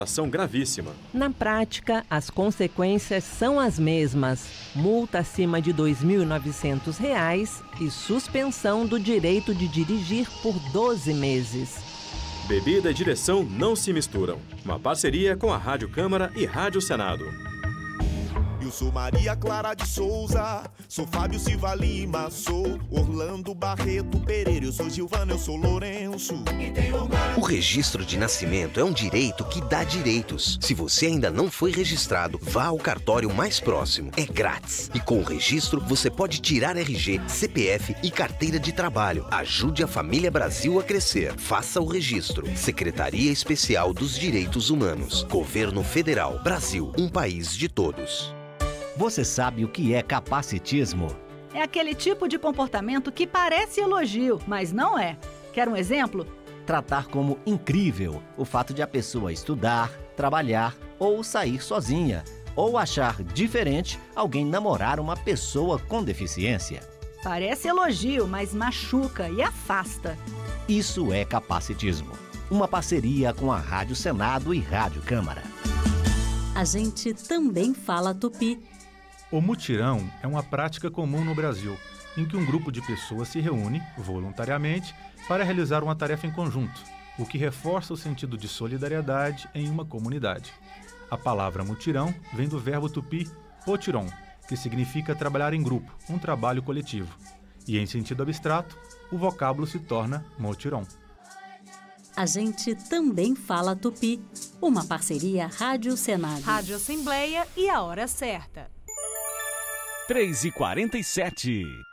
Ação gravíssima. Na prática, as consequências são as mesmas: multa acima de R$ 2.900 e suspensão do direito de dirigir por 12 meses. Bebida e direção não se misturam. Uma parceria com a Rádio Câmara e Rádio Senado. Eu sou Maria Clara de Souza, sou Fábio Silva Lima, sou Orlando Barreto Pereira, eu sou Gilvana, eu sou Lourenço. O registro de nascimento é um direito que dá direitos. Se você ainda não foi registrado, vá ao cartório mais próximo. É grátis. E com o registro, você pode tirar RG, CPF e carteira de trabalho. Ajude a família Brasil a crescer. Faça o registro. Secretaria Especial dos Direitos Humanos. Governo Federal. Brasil, um país de todos. Você sabe o que é capacitismo? É aquele tipo de comportamento que parece elogio, mas não é. Quer um exemplo? Tratar como incrível o fato de a pessoa estudar, trabalhar ou sair sozinha, ou achar diferente alguém namorar uma pessoa com deficiência. Parece elogio, mas machuca e afasta. Isso é capacitismo. Uma parceria com a Rádio Senado e Rádio Câmara. A gente também fala tupi. O mutirão é uma prática comum no Brasil, em que um grupo de pessoas se reúne, voluntariamente, para realizar uma tarefa em conjunto, o que reforça o sentido de solidariedade em uma comunidade. A palavra mutirão vem do verbo tupi potiron, que significa trabalhar em grupo, um trabalho coletivo. E em sentido abstrato, o vocábulo se torna motirão. A gente também fala tupi. Uma parceria Rádio Senado. Rádio Assembleia e a hora certa. 3h47.